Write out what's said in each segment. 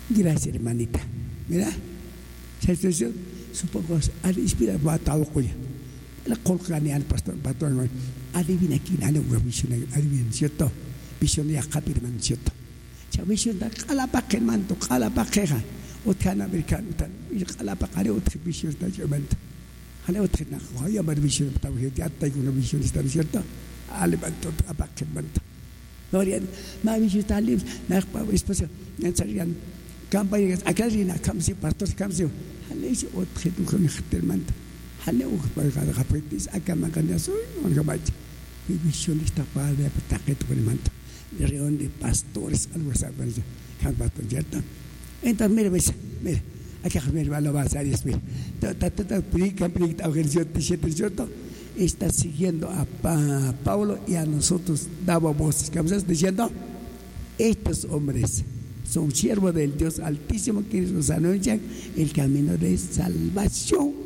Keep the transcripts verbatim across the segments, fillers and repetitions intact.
Gracias, hermanita. Mira, ¿sabes? Supongo, al inspirar va a todo cuya. La colgani al pastor, patrón, adivina quién ha una visión, adivina, ¿cierto? Visión de Acapir, man, ¿cierto? Ya visión de Calapaque, manto, Calapaqueja, o tan americano, y Calapacare, otra visión de Germanta. Ale otra, no, ya me visión, ya tengo una visión, ¿está cierto? Alemanto, Apaque, manto. Dorian, ma visión está libre, Napa, esposa, Nansarian, campañas, Acadina, Camsi, Pastor Camsi, Alesi, otra, tu con el manto. Hale o para repetir acá me gané soy no gabache mi visión está para de ataque tu manto de reunión de pastores algo así para yo can pastor cierto entonces mira ves mira aquí me va a lo va a hacer es mira ta ta ta predica predica cierto está siguiendo a Pablo y a nosotros daba voces que vamos diciendo estos hombres son siervos del Dios Altísimo que nos anuncian el camino de salvación.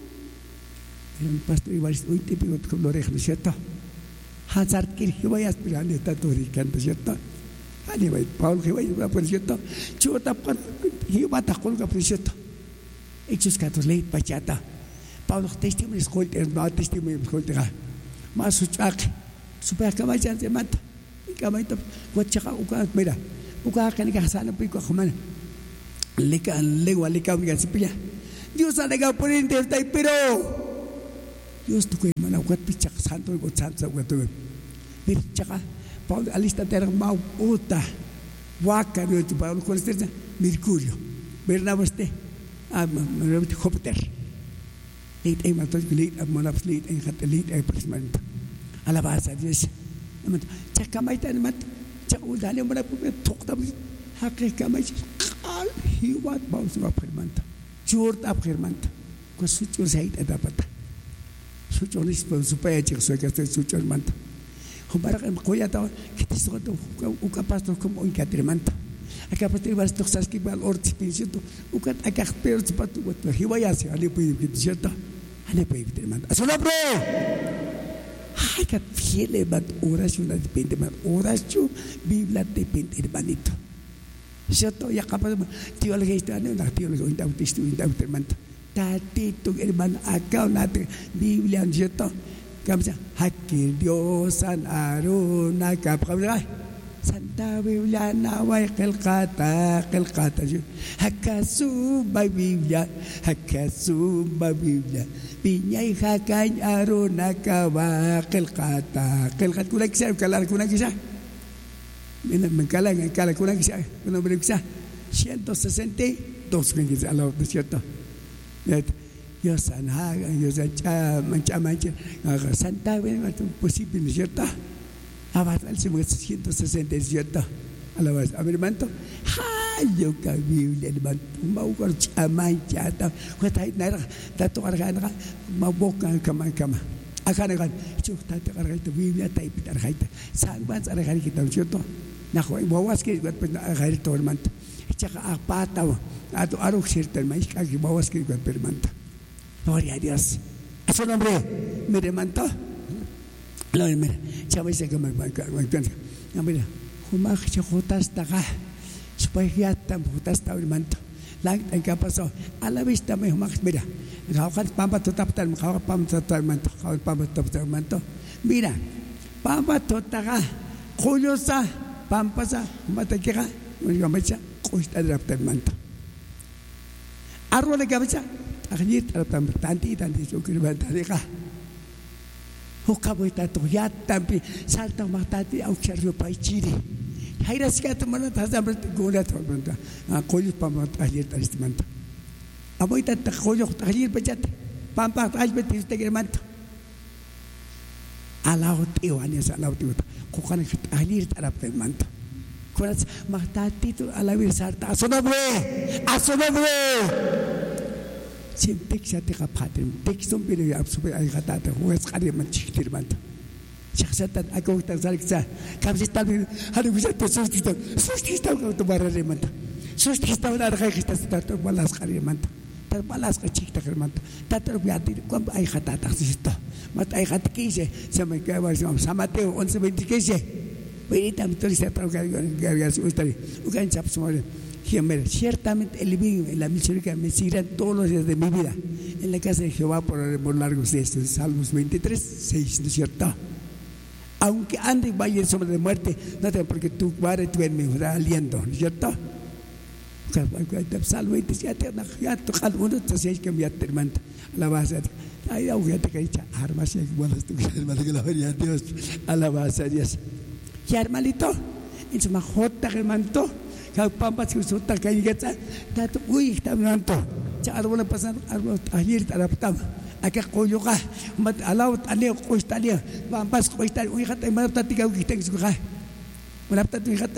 El pastor iba a decir, uy, te pido con la oreja, ¿no es cierto? Hazard que yo voy a aspirar, está todo ricando, ¿cierto? Anyway, Pablo que voy a poner, ¿cierto? Chuta, yo voy a colgar, ¿no es cierto? Hechos catorce, ley, pachata. Pablo, testimonio, escolta, no, testimonio, escolta. Más su chac, su peca caballan se mata. Y caballo, guachaca, uca, mira, uca, que ni casana, pico, jomana. Leca, legua, leca, mi gasipilla. Dios ha legado por el Dios, pero. Dios tu hermana ugat pichak santo go sansa ugat pichaka Paul alista ter mau uta waka no tu Paul constante mercurio Bernabé este ah Júpiter leit ay mato leit amonap leit ay hat leit ay presmento alabasa Dios chaka maita mat chaka udale mona tokta hakre kamai al hiwat Paul su presmento churt presmento ko suchur sait adapata sucho ni supaya cik suai kasih sucho mantap. Hubarak em koya tahu kita suka tu uka pastor kamu uka termanta. Aka pastor balas tu saski bal orti pinsi tu uka aka per cepat tu buat hiwaya sih ali pui kita siapa ali pui termanta. Asal bro. Hai kat fiel bat orasyon na depende bat orasyon Biblia depende hermanito. Siapa ya kapal tiwal lagi itu ada nak tiwal lagi indah tistu indah termanta. Tati tu hermano acá natin Biblia cierto kamsa hakil Diosan aruna kapabla Santa Biblia nawai qilqata qilqata hakasu ba Biblia hakasu ba Biblia pinyai hakan aruna kawa qilqata qilqat kuna kisah kalar kuna kisah mina mengkalang kalar kuna kisah kuna berkisah ciento sesenta y dos kan kisah Allah cierto yo sanhaga, yo sancha, mancha, mancha, santa, bueno, posible, ¿cierto? Abatal se mueve ciento sesenta, ¿cierto? A la vez, a ver, manto, ay, yo que Biblia, el manto, mau con chamancha, cuesta nada, dato argana, mau boca, cama, cama. Acá negan, yo tanto argaita Biblia, taipita argaita, sanguans argaita, ¿cierto? Najo, bawas que argaita todo el manto. Chaka apata, ato aruk cierto, el maíz, que bawas que el manto. Gloria a Dios. A su nombre, mire manto. Lo mire, chavos que me van a mira, humaj chotas taga, supahiata putas el manto. La en qué pasó, a la vista me humaj, mira, jauhat pampa totaptal, jauhat pampa total manto, jauhat pampa total manto. Mira, pampa totaga, juliosa, pampasa, mataquera, una mecha, cuesta el manto. Árbol de cabeza. Akhirnya dalam tanti tanti sukir bantari kah, hukaboy tato ya tapi salta matati au cari pai ciri, hari sekian teman tazam berguna teman, koyus pamat akhir taris teman, aboy tato koyus akhir bejat, pampak akhir betis teman, alau tiwanya alau tiwat, kokan akhir tarap teman, koras matati tu alawir salta asonobre, asonobre. Siempre que se te capaten, texto un video absoluto hay gatata, juegas cariño chiquito manta. Chasatan, aku tak saling sah. Kami sistem ini hari bisa tersusah, susah kau tu barang manta. Susah tahu ada kaya kita sudah balas cariño manta. Terbalas ke chiquita manta. Tak terbiati, kau ay gatata susah. Mat ay gat kise, sama kau sama sama teo, on sama kise. Ahorita me estoy ciertamente el bien y la misericordia me seguirán todos los días de mi vida en la casa de Jehová por largos de estos. Salmos veintitrés, seis, ¿no es cierto? Aunque ande en valle sobre de muerte, no tengo porque tu padre tu me da aliento, ¿no es cierto? Salmo veintisiete, ya tocar uno, entonces que me atermanta la base. Ay, ahogate que echa armas y buenas tu hermano que la vería Dios, alabanza a Dios. Y hermanito, en su majota hermanito, que pampas que usuta que llega, tanto uy, está manto. Ya árbol pasan, árbol ayer adaptado. Acá coyoga, mat alao taleo coistalia, pampas coistal, uy, hata mata tika que tengo su ga. Una pata tu hata.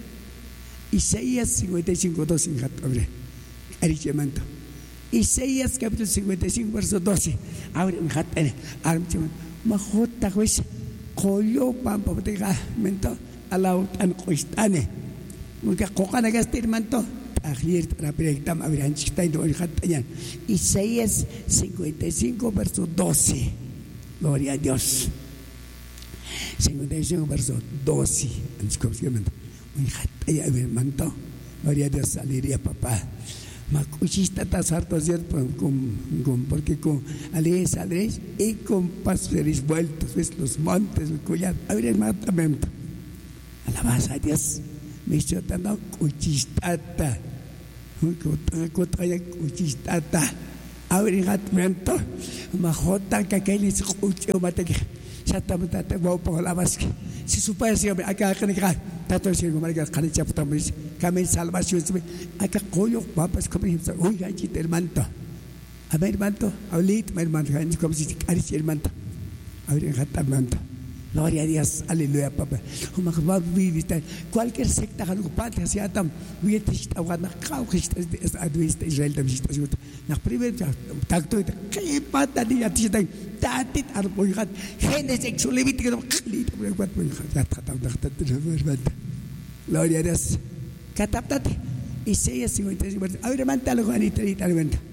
Isaías cincuenta y cinco, doce, hombre. Arichemanto. Isaías capítulo cincuenta y cinco, verso doce. Ahora me hata, armcheman. Majota pues, coyo pampa tega, mento, alao tan coistane. Porque cocana gastir manto. Ayer rapidam abrirán chista y no hatayan. Isaías cincuenta y cinco, verso doce. Gloria a Dios. cincuenta y cinco, verso doce. Antes como se llama. Un hataya ver manto. Gloria a Dios, saliría papá. Macuchista tasarto cierto con porque con alegres alegres y con pasos vueltos, ves los montes, el collar, abre el matamento. Alabanza a Dios. Me hizo tanto cuchistata. Kotaya cuchistata. Abre el matamento. Majota que aquel es cuchillo mate que ya estamos tata guapo la vasque. Si supone si acá acá acá tanto si como acá acá ya estamos kami salvación acá coyo papas como oiga chita el manto a ver manto ahorita mi hermano como si caricia el manto a ver el manto gloria a Dios aleluya papá como que va a vivir cualquier secta que no pase hacia tam viete está guarda cao que es advista Israel también está junto na primero tacto que pata ni a ti está tatit arboigat gente sexual levite que no clito por el cuerpo ya está tan tan gloria a Dios cataptate Isaías cincuenta y cinco. Ahora mantalo Juanita, ahorita